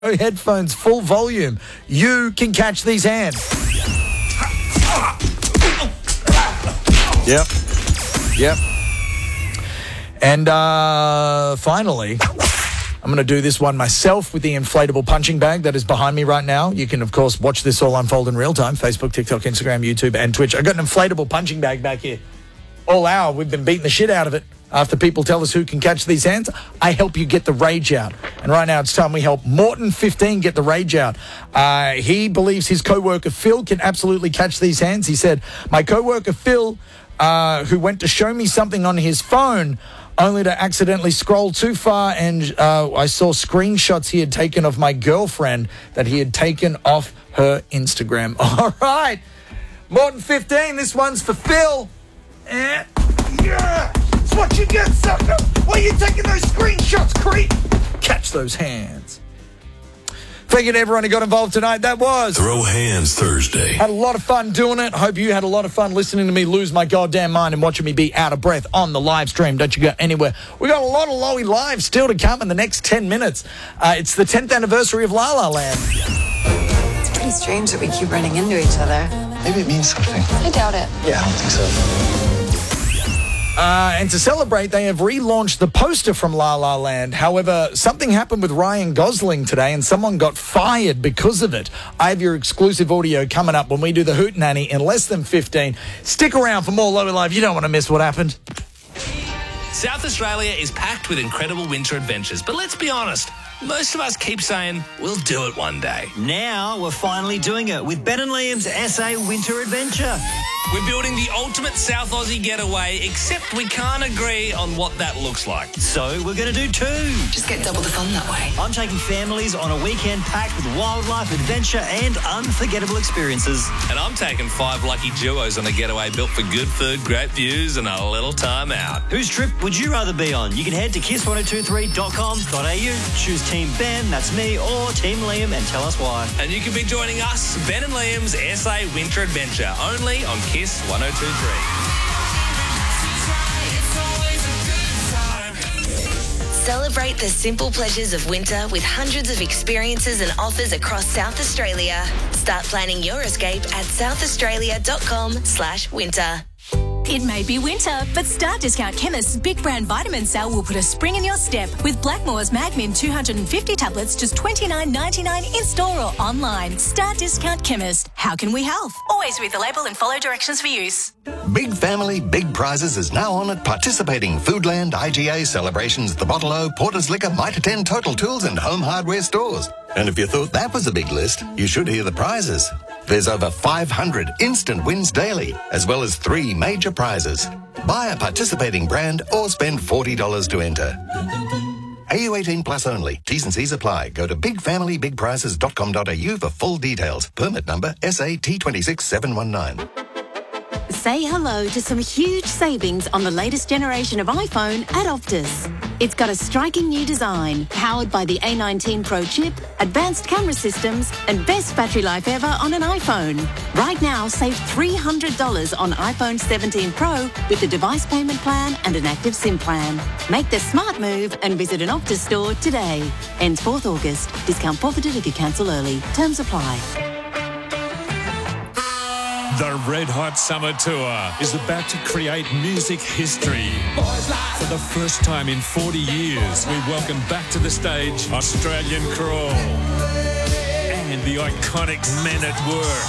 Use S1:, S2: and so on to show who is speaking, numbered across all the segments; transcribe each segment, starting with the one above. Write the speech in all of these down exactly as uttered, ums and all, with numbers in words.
S1: headphones full volume, you can catch these hands. Yep. Yep. And uh, finally, I'm going to do this one myself with the inflatable punching bag that is behind me right now. You can, of course, watch this all unfold in real time. Facebook, TikTok, Instagram, YouTube, and Twitch. I've got an inflatable punching bag back here. All hour, we've been beating the shit out of it. After people tell us who can catch these hands, I help you get the rage out. And right now it's time we help Morton fifteen get the rage out. Uh, he believes his co-worker Phil can absolutely catch these hands. He said, my co-worker Phil, uh, who went to show me something on his phone, only to accidentally scroll too far, and uh, I saw screenshots he had taken of my girlfriend that he had taken off her Instagram. All right, Morton fifteen, this one's for Phil. Eh. Yeah, it's what you get, sucker. Why are you taking those screenshots, creep? Catch those hands. Thank you to everyone who got involved tonight. That was
S2: Throw Hands Thursday.
S1: Had a lot of fun doing it. Hope you had a lot of fun listening to me lose my goddamn mind and watching me be out of breath on the live stream. Don't you go anywhere. We got a lot of Lowy Live still to come in the next ten minutes. Uh, it's the tenth anniversary of La La Land.
S3: It's pretty strange that we keep running into each other.
S4: Maybe it means something.
S3: I doubt it.
S4: Yeah, I don't think so.
S1: Uh, and to celebrate, they have relaunched the poster from La La Land. However, something happened with Ryan Gosling today, and someone got fired because of it. I have your exclusive audio coming up when we do the Hootenanny in less than fifteen. Stick around for more Lowy Live. You don't want to miss what happened.
S5: South Australia is packed with incredible winter adventures, but let's be honest, most of us keep saying we'll do it one day.
S6: Now we're finally doing it with Ben and Liam's S A Winter Adventure.
S5: We're building the ultimate South Aussie getaway, except we can't agree on what that looks like.
S6: So we're going to do two.
S3: Just get double the fun that way.
S6: I'm taking families on a weekend packed with wildlife, adventure and unforgettable experiences.
S5: And I'm taking five lucky duos on a getaway built for good food, great views and a little time out.
S6: Whose trip would you rather be on? You can head to kiss ten twenty-three dot com dot a u, choose Team Ben, that's me, or Team Liam and tell us why.
S5: And you can be joining us, Ben and Liam's S A Winter Adventure, only on Kiss ten twenty-three.
S7: Celebrate the simple pleasures of winter with hundreds of experiences and offers across South Australia. Start planning your escape at southaustralia.com slash winter.
S8: It may be winter, but Star Discount Chemist's Big Brand Vitamin Sale will put a spring in your step with Blackmore's Magmin two hundred fifty tablets just twenty-nine ninety-nine in store or online. Star Discount Chemist. How can we help? Always read the label and follow directions for use.
S9: Big Family, Big Prizes is now on at participating Foodland, I G A, Celebrations, The Bottle O, Porter's Liquor, Mitre ten, Total Tools and Home Hardware stores. And if you thought that was a big list, you should hear the prizes. There's over five hundred instant wins daily, as well as three major prizes. Buy a participating brand or spend forty dollars to enter. A U eighteen plus only. T's and C's apply. Go to big family big prizes dot com dot a u for full details. Permit number S A T two six seven one nine.
S10: Say hello to some huge savings on the latest generation of iPhone at Optus. It's got a striking new design, powered by the A nineteen Pro chip, advanced camera systems, and best battery life ever on an iPhone. Right now, save three hundred dollars on iPhone seventeen Pro with the device payment plan and an active SIM plan. Make the smart move and visit an Optus store today. Ends fourth August. Discount forfeited if you cancel early. Terms apply.
S11: The Red Hot Summer Tour is about to create music history. For the first time in forty years, we welcome back to the stage Australian Crawl and the iconic Men at Work.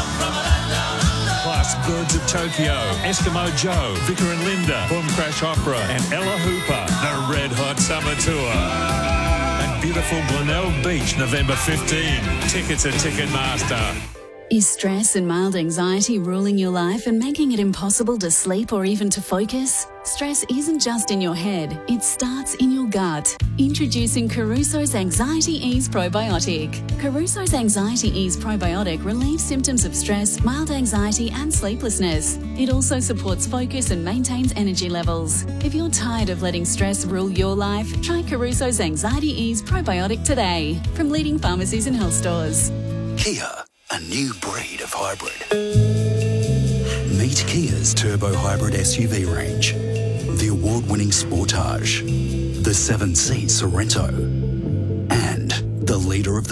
S11: Plus Birds of Tokyo, Eskimo Joe, Vicar and Linda, Boom Crash Opera and Ella Hooper. The Red Hot Summer Tour. At beautiful Glenelg Beach, November fifteenth. Tickets at Ticketmaster.
S12: Is stress and mild anxiety ruling your life and making it impossible to sleep or even to focus? Stress isn't just in your head, it starts in your gut. Introducing Caruso's Anxiety Ease Probiotic. Caruso's Anxiety Ease Probiotic relieves symptoms of stress, mild anxiety and sleeplessness. It also supports focus and maintains energy levels. If you're tired of letting stress rule your life, try Caruso's Anxiety Ease Probiotic today from leading pharmacies and health stores.
S13: Kia. A new breed of hybrid. Meet Kia's turbo hybrid S U V range. The award-winning Sportage, the seven-seat Sorento, and the the leader of the